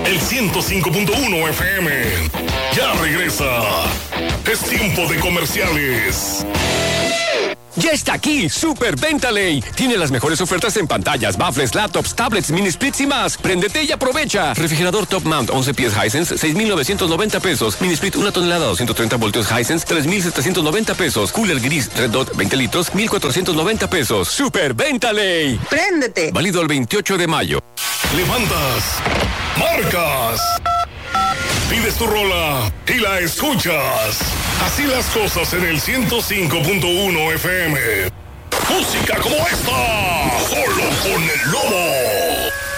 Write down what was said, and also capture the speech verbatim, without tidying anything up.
el ciento cinco punto uno F M. Ya regresa. Es tiempo de comerciales. Ya está aquí, Super Venta Ley. Tiene las mejores ofertas en pantallas, baffles, laptops, tablets, mini splits y más. Préndete y aprovecha. Refrigerador Top Mount once pies Hisense, seis mil novecientos noventa pesos. Mini split una tonelada, doscientos treinta voltios Hisense, tres mil setecientos noventa pesos. Cooler gris Red Dot veinte litros, mil cuatrocientos noventa pesos. Super Venta Ley. Préndete. Válido el veintiocho de mayo. Levantas, marcas, pides tu rola y la escuchas. Así las cosas en el ciento cinco punto uno F M. Música como esta, solo con el lobo.